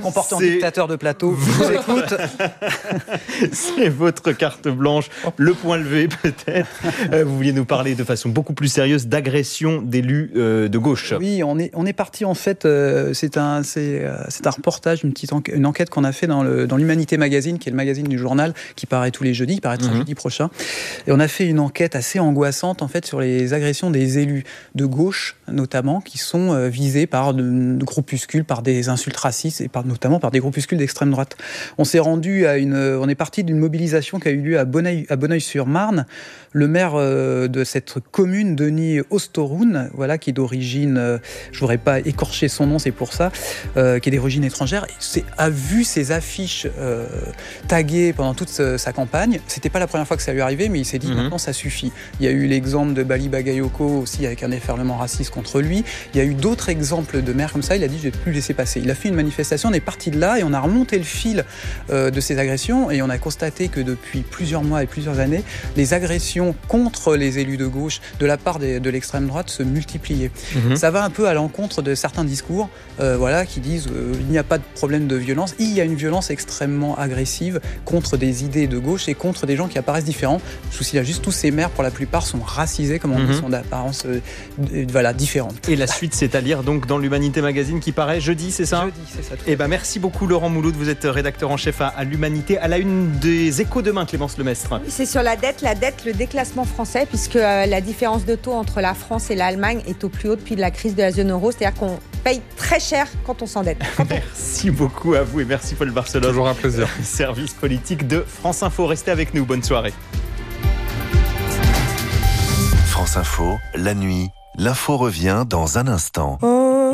comporter en dictateur de plateau. Je vous écoute. C'est votre carte blanche, le point levé peut-être. Vous vouliez nous parler de façon beaucoup plus sérieuse d'agression d'élus de gauche. Oui, on est parti en fait. C'est un reportage, une enquête qu'on a fait dans l'Humanité Magazine, qui est le magazine du journal qui paraît tous les jeudis, qui paraîtra jeudi prochain. Et on a fait une enquête assez angoissante en fait sur les agressions des élus de gauche, notamment, qui sont visés par de groupuscules, par des insultes racistes et notamment par des groupuscules d'extrême droite. On est parti d'une mobilisation qui a eu lieu à Bonneuil-sur-Marne. Le maire de cette commune, Denis Ostoroun, voilà, qui est d'origine, je voudrais pas écorcher son nom, c'est pour ça, qui est d'origine étrangère, a vu ses affiches taguées pendant toute sa campagne. C'était pas la première fois que ça lui arrivait, mais il s'est dit maintenant ça suffit. Il y a eu l'exemple de Bali Bagayoko aussi avec un déferlement raciste contre lui. Il y a eu d'autres exemples de maires comme ça. Il a dit je vais plus laisser passer. Il a fait une manifestation, on est parti de là et on a remonté le fil de ces agressions et on a constaté que depuis plusieurs mois et plusieurs années, les agressions contre les élus de gauche de la part de l'extrême droite se multipliaient. Ça va un peu à l'encontre de certains discours qui disent il n'y a pas de problème de violence. Il y a une violence extrêmement agressive contre des idées de gauche et contre des gens qui apparaissent différents. Je vous signale juste, tous ces maires, pour la plupart, sont racisés, comme on dit, sont d'apparence différente. Et la suite, c'est à lire donc dans l'Humanité Magazine qui paraît jeudi, c'est ça ? Jeudi, c'est ça. Merci beaucoup Laurent Mouloud, vous êtes rédacteur en chef à l'Humanité. À la une des Échos demain, Clémence Lemestre. C'est sur la dette, le déclassement français, puisque la différence de taux entre la France et l'Allemagne est au plus haut depuis la crise de la zone euro. C'est-à-dire qu'on paye très cher quand on s'endette. Merci beaucoup à vous et merci Paul Barcelone. Toujours un plaisir. Service politique de France Info. Restez avec nous, bonne soirée. France Info, la nuit, l'info revient dans un instant.